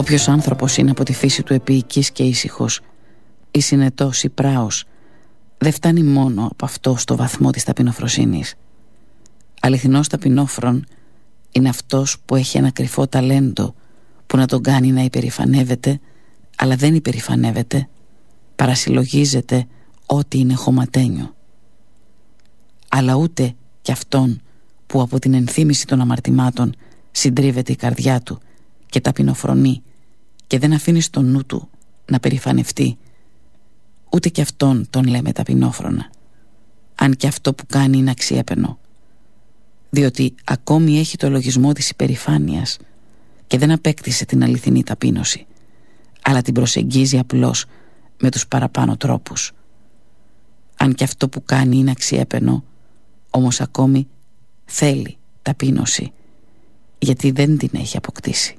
Όποιος άνθρωπος είναι από τη φύση του επίοικης και ήσυχος ή συνετός ή πράος, δεν φτάνει μόνο από αυτό στο βαθμό της ταπεινοφροσύνης. Αληθινός ταπεινόφρον είναι αυτός που έχει ένα κρυφό ταλέντο που να τον κάνει να υπερηφανεύεται, αλλά δεν υπερηφανεύεται, παρασυλλογίζεται ό,τι είναι χωματένιο. Αλλά ούτε κι αυτόν που από την ενθύμηση των αμαρτημάτων συντρίβεται η καρδιά του και ταπεινοφρονεί και δεν αφήνει στο νου του να περηφανευτεί, ούτε κι αυτόν τον λέμε ταπεινόφρονα, αν και αυτό που κάνει είναι αξιέπαινο, διότι ακόμη έχει το λογισμό της υπερηφάνειας και δεν απέκτησε την αληθινή ταπείνωση, αλλά την προσεγγίζει απλώς με τους παραπάνω τρόπους. Αν και αυτό που κάνει είναι αξιέπαινο, όμως ακόμη θέλει ταπείνωση, γιατί δεν την έχει αποκτήσει.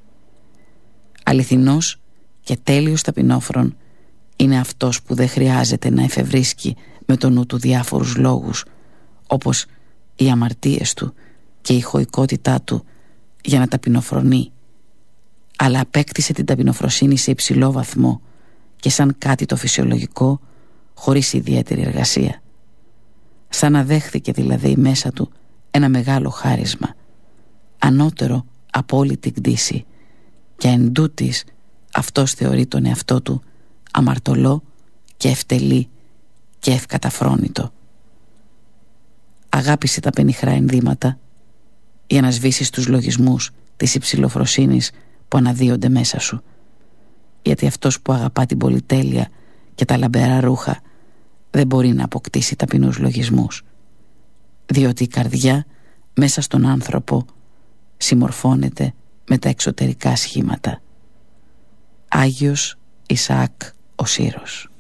Αληθινός και τέλειος ταπεινόφρον είναι αυτός που δεν χρειάζεται να εφευρίσκει με το νου του διάφορους λόγους, όπως οι αμαρτίες του και η χωικότητά του, για να ταπεινοφρονεί, αλλά απέκτησε την ταπεινοφροσύνη σε υψηλό βαθμό και σαν κάτι το φυσιολογικό, χωρίς ιδιαίτερη εργασία. Σαν να δέχθηκε δηλαδή μέσα του ένα μεγάλο χάρισμα, ανώτερο από όλη την κτήση, και εν τούτης αυτός θεωρεί τον εαυτό του αμαρτωλό και ευτελή και ευκαταφρόνητο. Αγάπησε τα πενιχρά ενδύματα για να σβήσεις τους λογισμούς της υψηλοφροσύνης που αναδύονται μέσα σου, γιατί αυτός που αγαπά την πολυτέλεια και τα λαμπερά ρούχα δεν μπορεί να αποκτήσει ταπεινούς λογισμούς, διότι η καρδιά μέσα στον άνθρωπο συμμορφώνεται με τα εξωτερικά σχήματα. Άγιος Ισαάκ ο Σύρος.